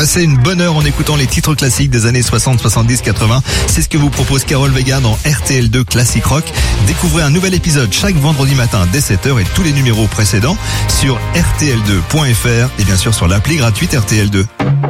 Passez une bonne heure en écoutant les titres classiques des années 60, 70, 80. C'est ce que vous propose Carole Vega dans RTL2 Classic Rock. Découvrez un nouvel épisode chaque vendredi matin dès 7h et tous les numéros précédents sur rtl2.fr et bien sûr sur l'appli gratuite RTL2.